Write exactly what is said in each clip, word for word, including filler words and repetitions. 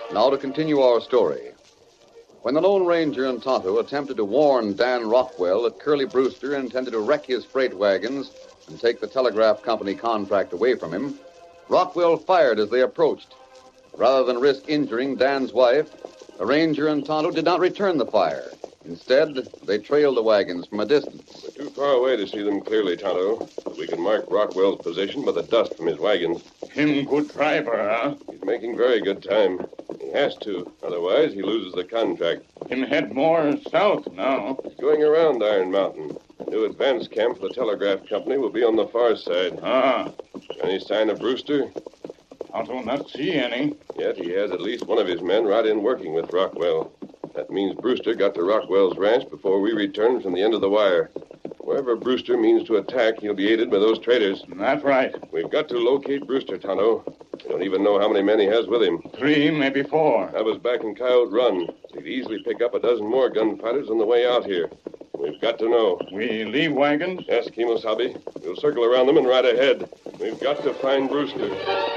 Now to continue our story. When the Lone Ranger and Tonto attempted to warn Dan Rockwell that Curly Brewster intended to wreck his freight wagons and take the telegraph company contract away from him, Rockwell fired as they approached. Rather than risk injuring Dan's wife, the Ranger and Tonto did not return the fire. Instead, they trailed the wagons from a distance. We're too far away to see them clearly, Tonto. But we can mark Rockwell's position by the dust from his wagons. Him good driver, huh? He's making very good time. He has to. Otherwise, he loses the contract. Him head more south now. He's going around Iron Mountain. The new advance camp for the telegraph company will be on the far side. Ah. Any sign of Brewster? Tonto not see any. Yet he has at least one of his men right in working with Rockwell. That means Brewster got to Rockwell's ranch before we returned from the end of the wire. Wherever Brewster means to attack, he'll be aided by those traitors. That's right. We've got to locate Brewster, Tonto. We don't even know how many men he has with him. Three, maybe four. I was back in Coyote Run. He'd easily pick up a dozen more gunfighters on the way out here. We've got to know. We leave wagons? Yes, Kimosabe. We'll circle around them and ride ahead. We've got to find Brewster.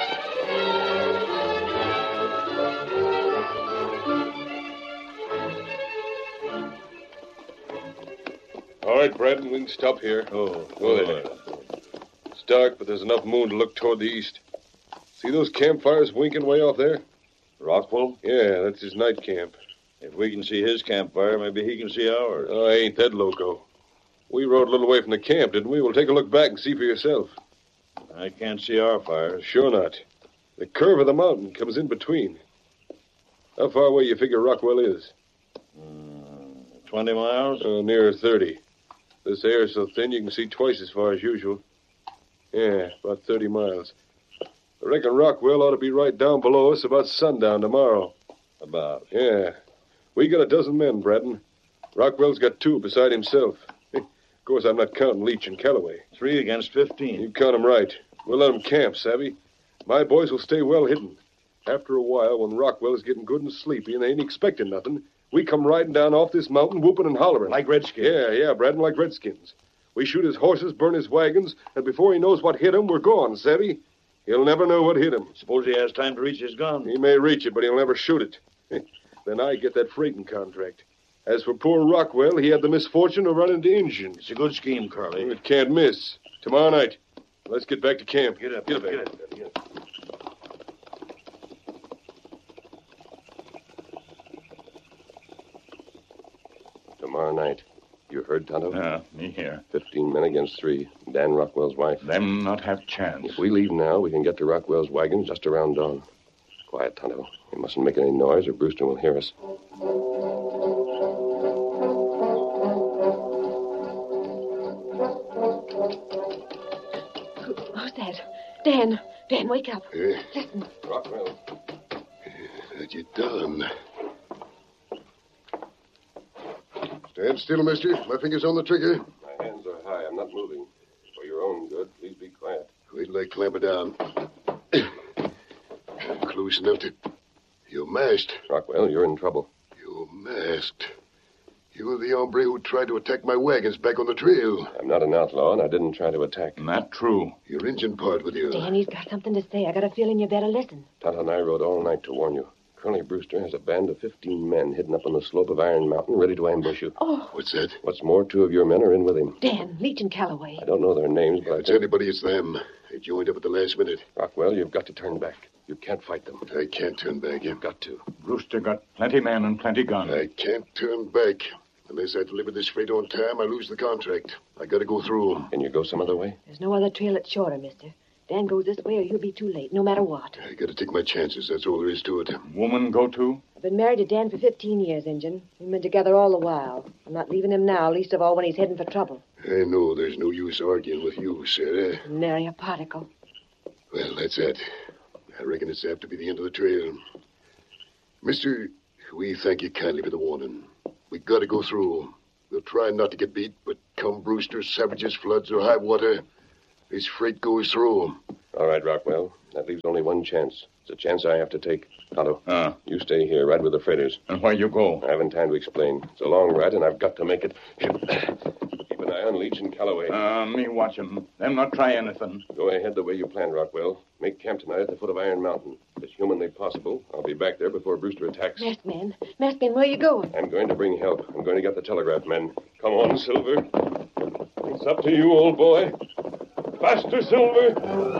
All right, Brad, we can stop here. Oh, go ahead. It's dark, but there's enough moon to look toward the east. See those campfires winking way off there? Rockwell? Yeah, that's his night camp. If we can see his campfire, maybe he can see ours. Oh, I ain't that loco. We rode a little way from the camp, didn't we? We'll take a look back and see for yourself. I can't see our fires. Sure not. The curve of the mountain comes in between. How far away you figure Rockwell is? Uh, Twenty miles? Uh, nearer thirty. This air is so thin you can see twice as far as usual. Yeah, about thirty miles. I reckon Rockwell ought to be right down below us about sundown tomorrow. About? Yeah. We got a dozen men, Braden. Rockwell's got two beside himself. Of course, I'm not counting Leach and Calloway. Three against fifteen. You count 'em right. We'll let 'em camp, savvy? My boys will stay well hidden. After a while, when Rockwell is getting good and sleepy and they ain't expecting nothing, we come riding down off this mountain, whooping and hollering. Like redskins? Yeah, yeah, Braden, like redskins. We shoot his horses, burn his wagons, and before he knows what hit him, we're gone, savvy? He'll never know what hit him. Suppose he has time to reach his gun? He may reach it, but he'll never shoot it. Then I get that freighting contract. As for poor Rockwell, he had the misfortune of running into Indians. It's a good scheme, Curly. It can't miss. Tomorrow night. Let's get back to camp. Get up, get up, get get up. up. Get up. Tomorrow night. You heard, Tonto? Yeah, me here. Fifteen men against three. Dan Rockwell's wife. Them not have chance. If we leave now, we can get to Rockwell's wagons just around dawn. Quiet, Tonto. We mustn't make any noise or Brewster will hear us. Who's that? Dan. Dan, wake up. Uh, Listen. Rockwell. That you done. Stand still, mister. My finger's on the trigger. My hands are high. I'm not moving. For your own good, please be quiet. Wait till I clamp it down. Close enough to... You're masked. Rockwell, you're in trouble. You're masked. You're the hombre who tried to attack my wagons back on the trail. I'm not an outlaw, and I didn't try to attack. Not true. Your engine part with you. Dan, he's got something to say. I got a feeling you better listen. Tonto and I rode all night to warn you. Curly Brewster has a band of fifteen men hidden up on the slope of Iron Mountain, ready to ambush you. Oh. What's that? What's more, two of your men are in with him. Dan, Leach and Calloway. I don't know their names, but If I it's think... anybody, it's them. They joined up at the last minute. Rockwell, you've got to turn back. You can't fight them. I can't turn back. You've got to. Brewster got plenty men and plenty guns. I can't turn back. Unless I deliver this freight on time, I lose the contract. I gotta go through. Can you go some other way? There's no other trail that's shorter, mister. Dan goes this way or you'll be too late, no matter what. I gotta take my chances. That's all there is to it. Woman go too? I've been married to Dan for fifteen years, Injun. We've been together all the while. I'm not leaving him now, least of all when he's heading for trouble. I know there's no use arguing with you, Sarah. Nary a particle. Well, that's it. I reckon it's apt to be the end of the trail. Mister, we thank you kindly for the warning. We gotta go through. We'll try not to get beat, but come Brewster, savages, floods, or high water, this freight goes through. All right, Rockwell. That leaves only one chance. It's a chance I have to take. Tonto, Ah. you stay here, ride with the freighters. And where you go? I haven't time to explain. It's a long ride, and I've got to make it. Keep an eye on Leach and Calloway. Uh, me watch 'em. Them not try anything. Go ahead the way you planned, Rockwell. Make camp tonight at the foot of Iron Mountain. If it's humanly possible, I'll be back there before Brewster attacks. Masked man. Masked man, where are you going? I'm going to bring help. I'm going to get the telegraph men. Come on, Silver. It's up to you, old boy. Faster, Silver.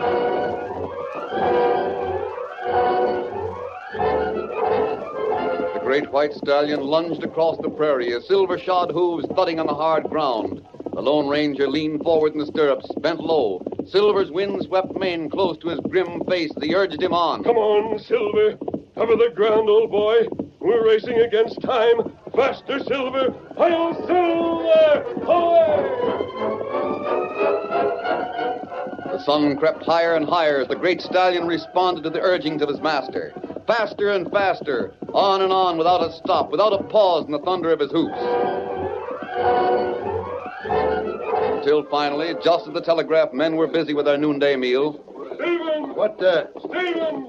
The great white stallion lunged across the prairie, his silver-shod hooves thudding on the hard ground. The Lone Ranger leaned forward in the stirrups, bent low. Silver's wind-swept mane close to his grim face as he urged him on. Come on, Silver. Cover the ground, old boy. We're racing against time. Faster, Silver. Hi-yo, Silver! Away! The sun crept higher and higher as the great stallion responded to the urgings of his master. Faster and faster, on and on without a stop, without a pause in the thunder of his hoofs. Until finally, just as the telegraph men were busy with their noonday meal. Stephen! What, uh... Stevens!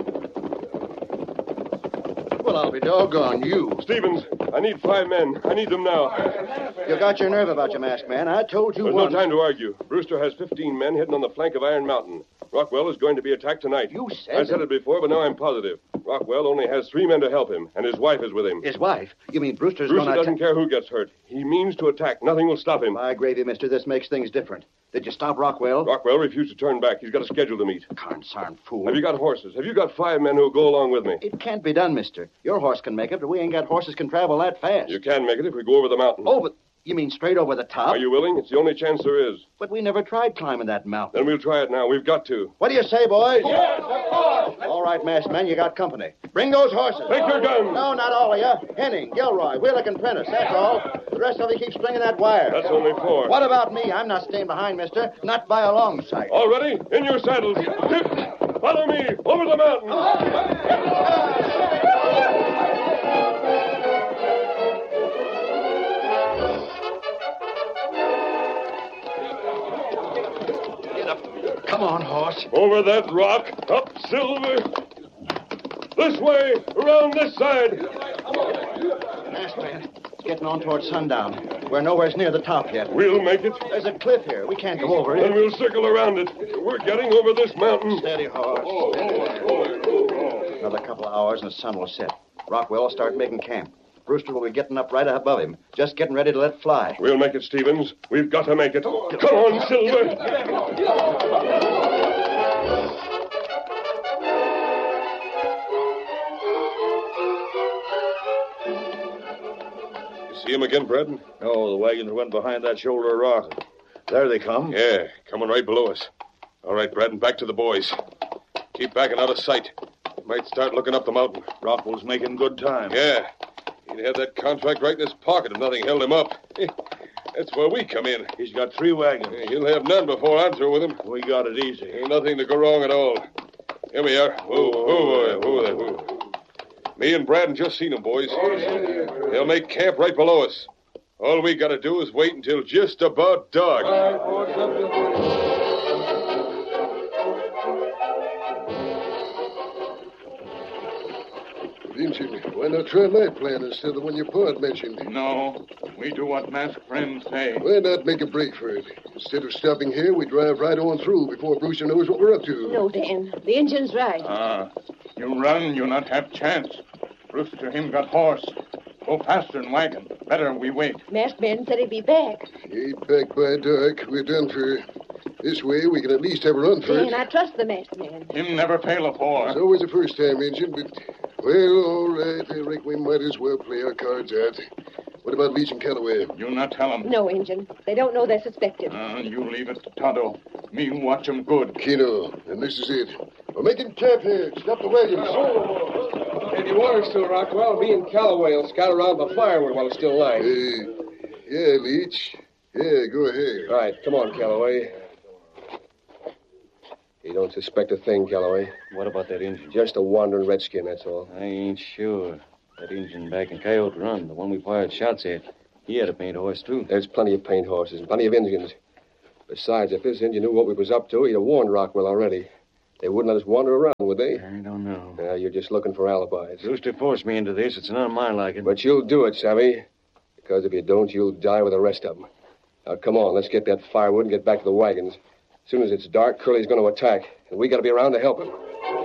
Well, I'll be doggone you. Stevens, I need five men. I need them now. You got your nerve about you, masked man. I told you There's once. no time to argue. Brewster has fifteen men hidden on the flank of Iron Mountain. Rockwell is going to be attacked tonight. You said... I said it before, but now I'm positive. Rockwell only has three men to help him, and his wife is with him. His wife? You mean Brewster's Brewster gonna... doesn't care who gets hurt. He means to attack. Nothing will stop him. My gravy, mister, this makes things different. Did you stop Rockwell? Rockwell refused to turn back. He's got a schedule to meet. Consarn fool. Have you got horses? Have you got five men who'll go along with me? It can't be done, mister. Your horse can make it, but we ain't got horses can travel that fast. You can make it if we go over the mountain. Oh, but you mean straight over the top? Are you willing? It's the only chance there is. But we never tried climbing that mountain. Then we'll try it now. We've got to. What do you say, boys? Yes, of course. All right, masked man, you got company. Bring those horses. Take your guns. No, not all of you. Henning, Gilroy, Wheelock, and Prentice, that's all. The rest of you keep stringing that wire. That's only four. What about me? I'm not staying behind, mister. Not by a long sight. All ready? In your saddles. Tip. Follow me. Over the mountain. Come on, horse. Over that rock. Up, Silver. This way. Around this side. Masked man, it's getting on towards sundown. We're nowhere near the top yet. We'll make it. There's a cliff here. We can't go over Then it. we'll circle around it. We're getting over this mountain. Steady, horse. Another couple of hours and the sun will set. Rockwell will start making camp. Brewster will be getting up right above him, just getting ready to let fly. We'll make it, Stevens. We've got to make it. Come on, Silver. You see him again, Brad? No, the wagons went behind that shoulder of rock. There they come. Yeah, coming right below us. All right, Brad, back to the boys. Keep backing out of sight. Might start looking up the mountain. Rockwell's making good time. Yeah. He'd have that contract right in his pocket if nothing held him up. That's where we come in. He's got three wagons. He'll have none before I'm through with him. We got it easy. Ain't nothing to go wrong at all. Here we are. Whoa, whoa, whoa, there, whoa. Me and Braden just seen them, boys. They'll make camp right below us. All we got to do is wait until just about dark. Injun, why not try my plan instead of the one your pa had mentioned? No, we do what masked friends say. Why not make a break for it? Instead of stopping here, we drive right on through before Brewster knows what we're up to. No, Dan. The engine's right. Ah, you run, you not have chance. Brewster him got horse. Go faster than wagon. Better we wait. Masked man said he'd be back. He ain't back by dark. We're done for. This way, we can at least have a run for Dan, it. I trust the masked man. Him never fail afore. It's always the first time, Injun, but... Well, all right. I reckon we might as well play our cards out. What about Leach and Calloway? You not tell 'em. No, Injun. They don't know they're suspected. Uh, you leave it to Tonto. Me watch 'em good. Keno, and this is it. We're making camp here. Stop the wagons. If you want us to, Rockwell, me and Calloway will scout around the firewood while it's still light. Uh, yeah, Leach. Yeah, go ahead. All right, come on, Calloway. You don't suspect a thing, Calloway. What about that Injun? Just a wandering redskin, that's all. I ain't sure. That Injun back in Coyote Run, the one we fired shots at, he had a paint horse, too. There's plenty of paint horses and plenty of Indians. Besides, if this Indian knew what we was up to, he'd have warned Rockwell already. They wouldn't let us wander around, would they? I don't know. Uh, you're just looking for alibis. Brewster forced me into this. It's not my liking. But you'll do it, Savvy. Because if you don't, you'll die with the rest of them. Now, come on. Let's get that firewood and get back to the wagons. As soon as it's dark, Curly's going to attack, and we got to be around to help him.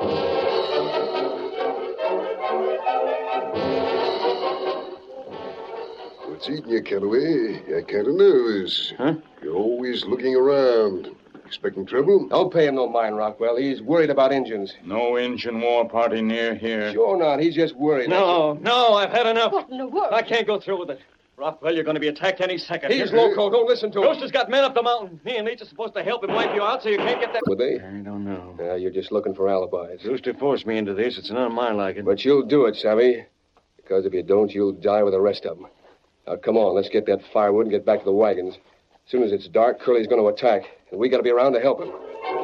What's eating you, Calloway? I kind of nervous. Huh? You're always looking around. Expecting trouble? Don't pay him no mind, Rockwell. He's worried about Injuns. No Injun war party near here. Sure not. He's just worried. No, no, I've had enough. What in the world? I can't go through with it. Rockwell, you're going to be attacked any second. He's loco. Don't listen to him. Brewster's got men up the mountain. Me and Leach are supposed to help him wipe you out so you can't get that... Would they? I don't know. Yeah, you're just looking for alibis. Brewster forced me into this. It's none of my liking. But you'll do it, Savvy. Because if you don't, you'll die with the rest of them. Now, come on. Let's get that firewood and get back to the wagons. As soon as it's dark, Curly's going to attack, and we got to be around to help him.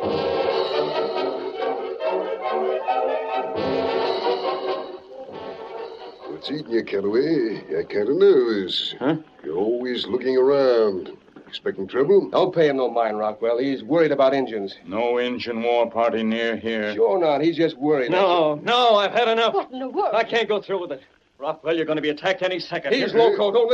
What's eating you, Calloway? I kind of nervous. Huh? You're always looking around. Expecting trouble? Don't pay him no mind, Rockwell. He's worried about Injuns. No Injun war party near here. Sure not. He's just worried. No, no, I've had enough. What in the world? I can't go through with it. Rockwell, you're going to be attacked any second. He's loco. Don't